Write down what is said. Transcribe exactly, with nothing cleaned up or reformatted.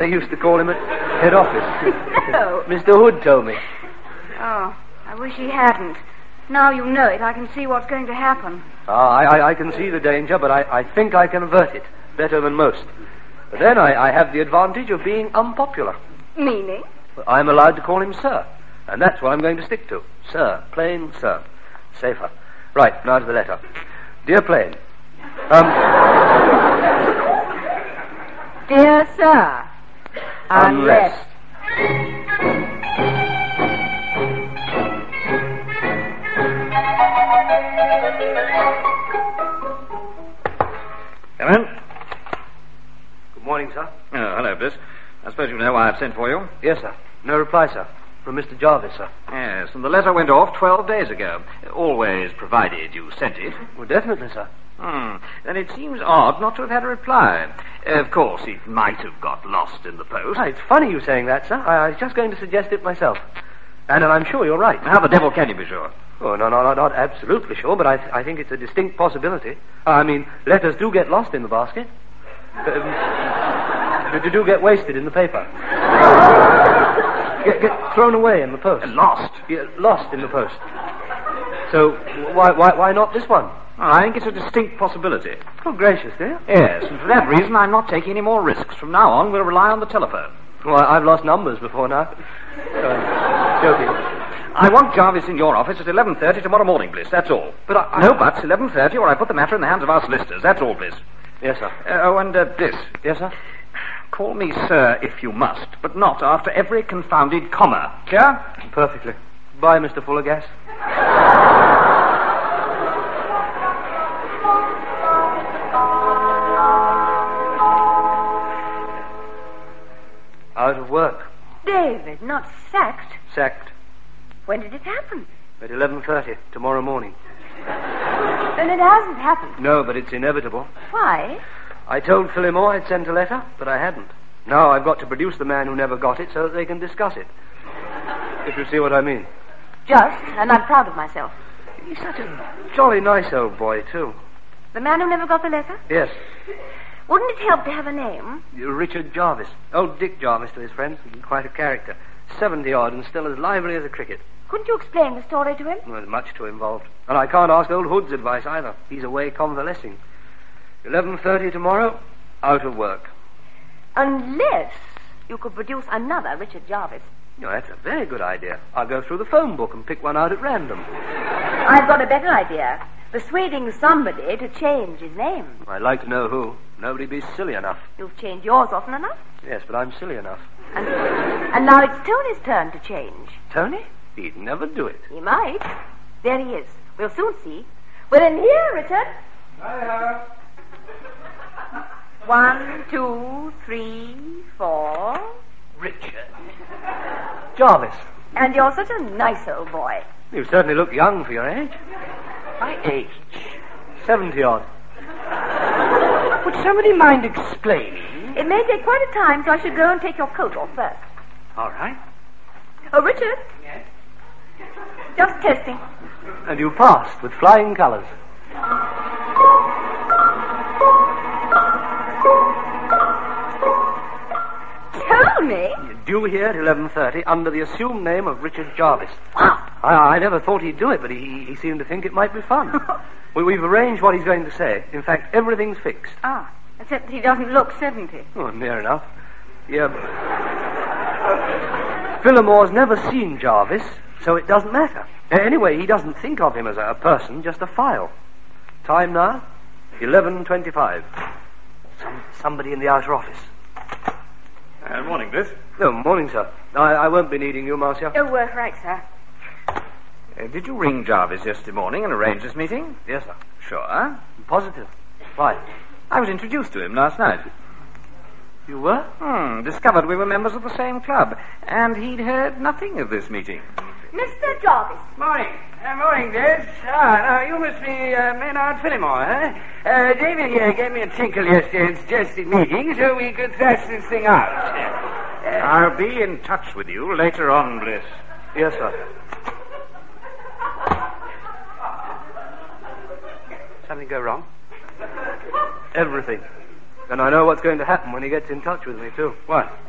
They used to call him at head office. No. Mister Hood told me. Oh, I wish he hadn't. Now you know it, I can see what's going to happen. Ah, I, I, I can see the danger, but I, I think I can avert it better than most. But then I, I have the advantage of being unpopular. Meaning? I'm allowed to call him Sir, and that's what I'm going to stick to. Sir, plain Sir. Safer. Right, now to the letter. Dear Plain. Um... Dear Sir. Unless... Come in. Good morning, sir. Oh, hello, Bliss. I suppose you know why I've sent for you? Yes, sir. No reply, sir. From Mister Jarvis, sir. Yes, and the letter went off twelve days ago. Always provided you sent it. Well, definitely, sir. Hmm. Then it seems odd not to have had a reply. Of course, it might have got lost in the post. Ah, it's funny you saying that, sir. I, I was just going to suggest it myself. And, and I'm sure you're right. How the devil can you be sure? Oh, no, no, no, not absolutely sure, but I, th- I think it's a distinct possibility. I mean, letters do get lost in the basket. Um, do, do get wasted in the paper. Get, get thrown away in the post. Lost? Yeah, lost in the post. So, why, why, why not this one? Oh, I think it's a distinct possibility. Oh, gracious, dear. Yes, and for that reason I'm not taking any more risks. From now on, we'll rely on the telephone. Well, I've lost numbers before now. Uh, joking. I want Jarvis in your office at eleven thirty tomorrow morning, Bliss, that's all. But I... I... No buts, eleven thirty, or I put the matter in the hands of our solicitors, that's all, Bliss. Yes, sir. Uh, oh, and uh, Bliss. Yes, sir? Call me sir if you must, but not after every confounded comma. Clear? Perfectly. Bye, Mister Fullergas. Out of work. David, not sacked. Sacked. When did it happen? At eleven thirty tomorrow morning. Then it hasn't happened. No, but it's inevitable. Why? I told Phillimore I'd sent a letter, but I hadn't. Now I've got to produce the man who never got it so that they can discuss it. If you see what I mean. Just, and I'm proud of myself. He's such a jolly nice old boy, too. The man who never got the letter? Yes. Wouldn't it help to have a name? Richard Jarvis. Old Dick Jarvis to his friends. He's quite a character. Seventy-odd and still as lively as a cricket. Couldn't you explain the story to him? Well, there's much too involved. And I can't ask old Hood's advice either. He's away convalescing. eleven thirty tomorrow, out of work. Unless you could produce another Richard Jarvis. No, that's a very good idea. I'll go through the phone book and pick one out at random. I've got a better idea. Persuading somebody to change his name. I'd like to know who. Nobody'd be silly enough. You've changed yours often enough. Yes, but I'm silly enough. And, and now it's Tony's turn to change. Tony? He'd never do it. He might. There he is. We'll soon see. We're in here, Richard. Hiya. One, two, three, four. Richard. Jarvis. And you're such a nice old boy. You certainly look young for your age. My age? Seventy-odd. Would somebody mind explaining? It may take quite a time, so I should go and take your coat off first. All right. Oh, Richard. Yes? Just testing. And you passed with flying colours. Tony? Due here at eleven thirty under the assumed name of Richard Jarvis. Wow. I, I never thought he'd do it, but he, he seemed to think it might be fun. we, we've arranged what he's going to say. In fact, everything's fixed. Ah, except that he doesn't look seventy. Oh, near enough. Yeah. Phillimore's never seen Jarvis, so it doesn't matter. Anyway, he doesn't think of him as a person, just a file. Time now? eleven twenty-five. Some, somebody in the outer office. Uh, morning, Bliss. Oh, morning, sir. I, I won't be needing you, Marcia. Oh, uh, right, sir. Uh, did you ring Jarvis yesterday morning and arrange this meeting? Yes, sir. Sure. Positive. Why? I was introduced to him last night. You were? Hmm, discovered we were members of the same club, and he'd heard nothing of this meeting. Mister Jarvis. Morning. Uh, morning, Des. Ah, now, you must be uh, Maynard Phillimore, huh? Uh, David here gave me a tinkle yesterday and suggested meeting so we could thrash this thing out. Uh, I'll be in touch with you later on, Bliss. Yes, sir. Something go wrong? Everything. And I know what's going to happen when he gets in touch with me, too. What?